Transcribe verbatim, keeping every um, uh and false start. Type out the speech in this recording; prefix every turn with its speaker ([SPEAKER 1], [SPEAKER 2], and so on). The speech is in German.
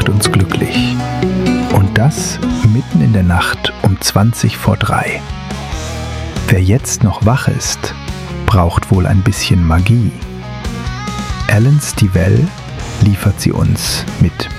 [SPEAKER 1] uns glücklich. Und das mitten in der Nacht um zwanzig vor drei. Wer jetzt noch wach ist, braucht wohl ein bisschen Magie. Alan Stivell liefert sie uns mit